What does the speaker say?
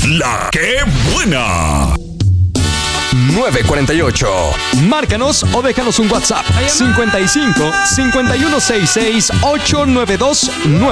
La que buena. 948. Márcanos o déjanos un WhatsApp. 55 5166 8929.